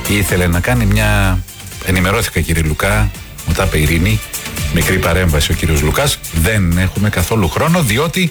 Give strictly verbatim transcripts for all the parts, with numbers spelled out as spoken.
ήθελε να κάνει μια. Ενημερώθηκα, κύριε Λουκά, μου τα είπε η Ειρήνη, μικρή παρέμβαση ο κύριος Λουκάς. Δεν έχουμε καθόλου χρόνο, διότι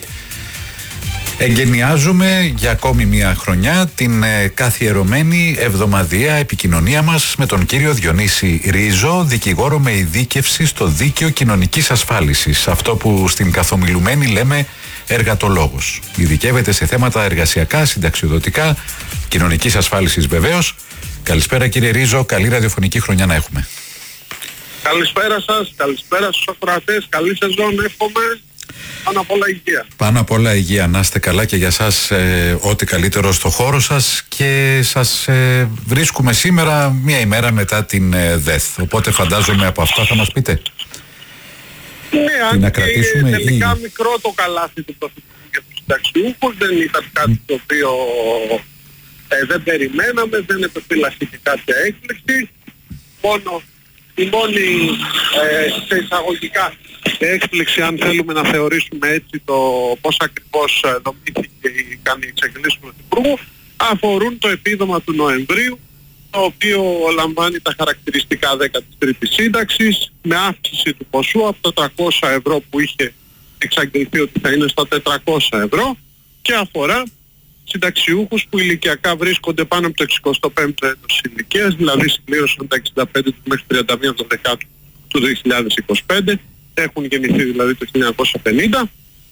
εγκαινιάζουμε για ακόμη μια χρονιά την ε, καθιερωμένη εβδομαδιαία επικοινωνία μας με τον κύριο Διονύση Ρίζο, δικηγόρο με ειδίκευση στο δίκαιο κοινωνικής ασφάλισης, αυτό που στην καθομιλουμένη λέμε εργατολόγος. Ειδικεύεται σε θέματα εργασιακά, συνταξιοδοτικά, κοινωνικής ασφάλισης βεβαίως. Καλησπέρα, κύριε Ρίζο, καλή ραδιοφωνική χρονιά να έχουμε. Καλησπέρα σας, καλησπέρα στους ακροατές, καλή σεζόν εύχομαι. Πάνω απ' όλα υγεία. Πάνω απ' όλα υγεία, να είστε καλά και για σας ε, ό,τι καλύτερο στο χώρο σας, και σας ε, βρίσκουμε σήμερα μία ημέρα μετά την ε, ΔΕΘ, οπότε φαντάζομαι από αυτά θα μας πείτε. Ναι, αν να και κρατήσουμε τελικά ή... μικρό το καλάθι του Πρωθυπουργού για τους συνταξιούχους, δεν ήταν κάτι το οποίο ε, δεν περιμέναμε, δεν επιφύλασε κάποια έκπληξη. Μόνο η μόνη ε, σε εισαγωγικά έκπληξη, αν θέλουμε να θεωρήσουμε έτσι το πώς ακριβώς δομήθηκε η κάνει εξαγγελίες του Πρωθυπουργού, αφορούν το επίδομα του Νοεμβρίου, το οποίο λαμβάνει τα χαρακτηριστικά δέκατη τρίτη σύνταξης, με αύξηση του ποσού από τα τριακόσια ευρώ που είχε εξαγγελθεί ότι θα είναι στα τετρακόσια ευρώ, και αφορά συνταξιούχους που ηλικιακά βρίσκονται πάνω από το εξηκοστό πέμπτο έτος ηλικίας, δηλαδή συμπλήρωσαν τα εξήντα πέντε του μέχρι τριάντα μία του δεκάτου του δύο χιλιάδες είκοσι πέντε, έχουν γεννηθεί δηλαδή το χίλια εννιακόσια πενήντα,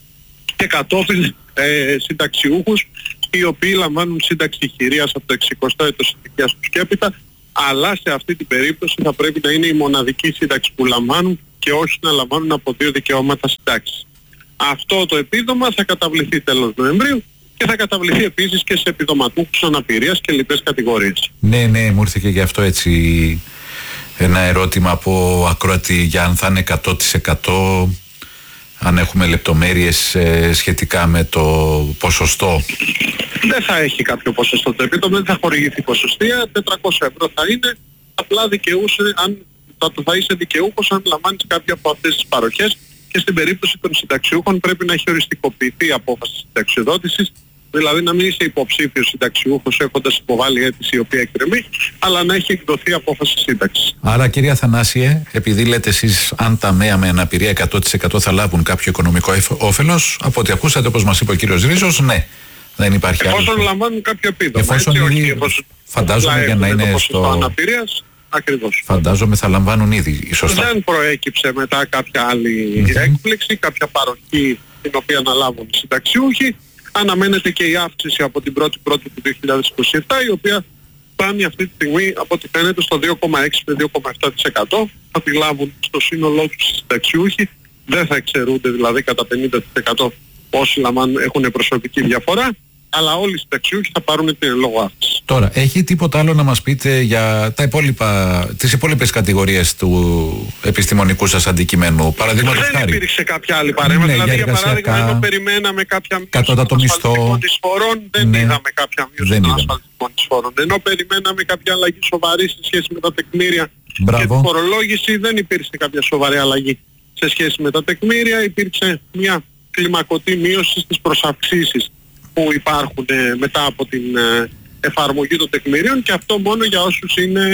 και κατόπιν ε, συνταξιούχους οι οποίοι λαμβάνουν σύνταξη χειρίας από το εξηκοστό έτος ηλικίας τους και έπειτα, αλλά σε αυτή την περίπτωση θα πρέπει να είναι η μοναδική σύνταξη που λαμβάνουν και όχι να λαμβάνουν από δύο δικαιώματα συντάξης. Αυτό το επίδομα θα καταβληθεί τέλος Νοεμβρίου και θα καταβληθεί επίσης και σε επιδοματούχους αναπηρίας και λοιπές κατηγορίες. Ναι, ναι, μου ήρθε και γι' αυτό έτσι ένα ερώτημα από ακροατή για αν θα είναι εκατό τοις εκατό, αν έχουμε λεπτομέρειες ε, σχετικά με το ποσοστό. Δεν θα έχει κάποιο ποσοστό το επίδομα, δεν θα χορηγηθεί ποσοστία, τετρακόσια ευρώ θα είναι, απλά δικαιούσε, αν θα, θα είσαι δικαιούχος αν λαμβάνεις κάποια από αυτές τις παροχές, και στην περίπτωση των συνταξιούχων πρέπει να έχει οριστικοποιηθεί η απόφαση συνταξιοδότησης, δηλαδή να μην είσαι υποψήφιος συνταξιούχος έχοντας υποβάλει αίτηση η οποία εκκρεμεί, αλλά να έχει εκδοθεί απόφαση σύνταξης. Άρα, κύριε Αθανάσιε, επειδή λέτε εσείς αν τα ΜΕΑ με αναπηρία εκατό τοις εκατό θα λάβουν κάποιο οικονομικό όφελος, από ό,τι ακούσατε, όπως μας είπε ο κύριος Ρίζος, ναι, δεν υπάρχει άλλο. Εφόσον λαμβάνουν κάποιο επίδομα. Εφόσον έτσι, ήδη, όχι, εφόσον φαντάζομαι για να είναι το στο... αναπηρίας, ακριβώς. Φαντάζομαι θα λαμβάνουν ήδη, σωστά. Δεν προέκυψε μετά κάποια άλλη mm-hmm. έκπληξη, κάποια παροχή την οποία αναλάβουν οι συνταξιούχοι. Αναμένεται και η αύξηση από την πρώτη πρώτη του δύο χιλιάδες είκοσι επτά, η οποία φτάνει αυτή τη στιγμή από ό,τι φαίνεται στο δύο κόμμα έξι με δύο κόμμα επτά τοις εκατό. Θα τη λάβουν στο σύνολό τους οι συνταξιούχοι. Δεν θα εξαιρούνται δηλαδή κατά πενήντα τοις εκατό όσοι λαμβάνουν, έχουν προσωπική διαφορά, αλλά όλοι οι συνταξιούχοι θα πάρουν την λόγω αύξηση. Τώρα, έχει τίποτα άλλο να μας πείτε για τα υπόλοιπα, τις υπόλοιπες κατηγορίες του επιστημονικού σας αντικειμένου? Παραδείγματος χάρη. Δεν υπήρξε κάποια άλλη παρέμβαση. Ναι, δηλαδή, για, για παράδειγμα, ενώ περιμέναμε κάποια μείωση κατώτατο των μισθό, ασφαλιστικών εισφορών, δεν ναι, είδαμε κάποια μείωση των ασφαλιστικών εισφορών. Ενώ περιμέναμε κάποια αλλαγή σοβαρή σε σχέση με τα τεκμήρια Μπράβο. και τη φορολόγηση, δεν υπήρξε κάποια σοβαρή αλλαγή σε σχέση με τα τεκμήρια. Υπήρξε μια κλιμακωτή μείωση στις προσαυξήσεις που υπάρχουν ε, μετά από την ε, εφαρμογή των τεκμηρίων, και αυτό μόνο για όσους είναι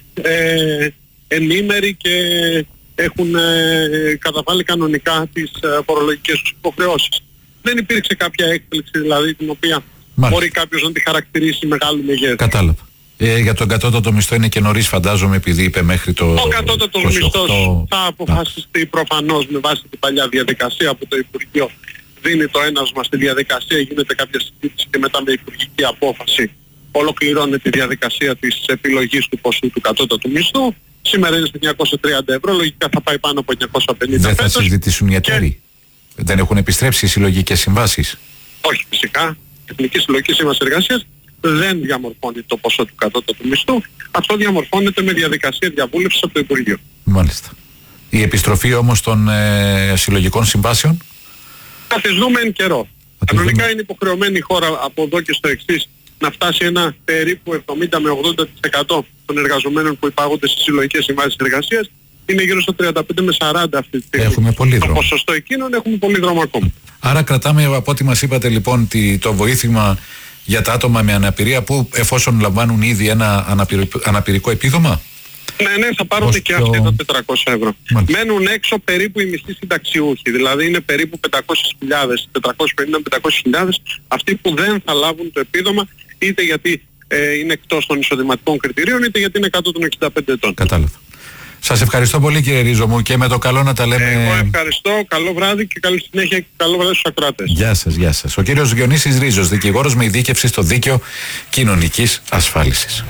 ε, ενήμεροι και έχουν ε, καταβάλει κανονικά τις ε, φορολογικές τους υποχρεώσεις. Δεν υπήρξε κάποια έκπληξη δηλαδή την οποία Μάλιστα. μπορεί κάποιος να τη χαρακτηρίσει μεγάλου μεγέθους. Κατάλαβα. Ε, για τον κατώτατο μισθό είναι και νωρίς, φαντάζομαι, επειδή είπε μέχρι το... Ο κατώτατος μισθός θα αποφασιστεί προφανώς με βάση την παλιά διαδικασία από το Υπουργείο. Δίνει το ένασμα στη διαδικασία, γίνεται κάποια συζήτηση και μετά με υπουργική απόφαση ολοκληρώνεται η διαδικασία της επιλογής του ποσού του κατώτατου μισθού. Σήμερα είναι στα εννιακόσια τριάντα ευρώ, λογικά θα πάει πάνω από εννιακόσια πενήντα. Δεν θα συζητήσουν οι εταίροι. Και... Δεν έχουν επιστρέψει οι συλλογικές συμβάσεις. Όχι, φυσικά. Η Εθνική Συλλογική Σύμβαση Εργασίας δεν διαμορφώνει το ποσό του κατώτατου μισθού. Αυτό διαμορφώνεται με διαδικασία διαβούλευσης από το Υπουργείο. Μάλιστα. Η επιστροφή όμως των ε, συλλογικών συμβάσεων. Θα τις δούμε εν καιρό. Κανονικά είναι υποχρεωμένη η χώρα από εδώ και στο εξής να φτάσει ένα περίπου εβδομήντα με ογδόντα τοις εκατό των εργαζομένων που υπάγονται στις συλλογικές συμβάσεις εργασίας. Είναι γύρω στο τριάντα πέντε με σαράντα αυτή τη στιγμή. Έχουμε πολύ δρόμο. Το ποσοστό εκείνων έχουμε πολύ δρόμο ακόμα. Άρα κρατάμε, από ό,τι μας είπατε λοιπόν, το βοήθημα για τα άτομα με αναπηρία που εφόσον λαμβάνουν ήδη ένα αναπηρικό, αναπηρικό επίδομα? Ναι, ναι, θα πάρουν Ως και πιο... αυτοί τα τετρακόσια ευρώ. Μάλιστα. Μένουν έξω περίπου οι μισθοί συνταξιούχοι, δηλαδή είναι περίπου πεντακόσιες χιλιάδες, τετρακόσιες πενήντα με πεντακόσιες χιλιάδες αυτοί που δεν θα λάβουν το επίδομα, είτε γιατί ε, είναι εκτός των εισοδηματικών κριτηρίων, είτε γιατί είναι κάτω των εξήντα πέντε ετών. Κατάλαβα. Σας ευχαριστώ πολύ, κύριε Ρίζο μου, και με το καλό να τα λέμε. Εγώ ευχαριστώ, καλό βράδυ και καλή συνέχεια και καλό βράδυ στους ακροατές. Γεια σας, γεια σας. Ο κύριος Διονύσης Ρίζος, δικηγόρος με ειδίκευση στο Δίκαιο Κοινωνικής Ασφάλισης.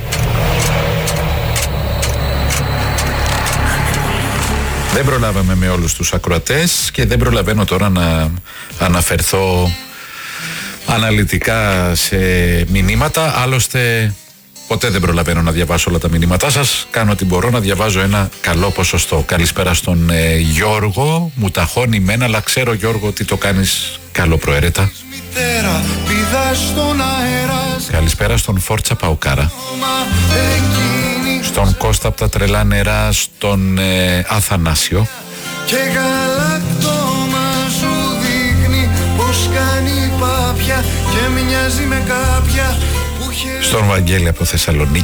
Δεν προλάβαμε με όλους τους ακροατές και δεν προλαβαίνω τώρα να αναφερθώ αναλυτικά σε μηνύματα. Άλλωστε ποτέ δεν προλαβαίνω να διαβάσω όλα τα μηνύματά σας. Κάνω ό,τι μπορώ να διαβάζω ένα καλό ποσοστό. Καλησπέρα στον ε, Γιώργο. Μου ταχώνει μένα, αλλά ξέρω, Γιώργο, ότι το κάνεις καλό προαίρετα. Καλησπέρα στον Φόρτσα Παουκάρα, στον Κώστα από τα τρελά νερά, στον ε, Αθανάσιο, και γαλακτόμα σου δείχνει πως κάνει πάπια και μοιάζει με κάποια που στον Βαγγέλη από Θεσσαλονίκη.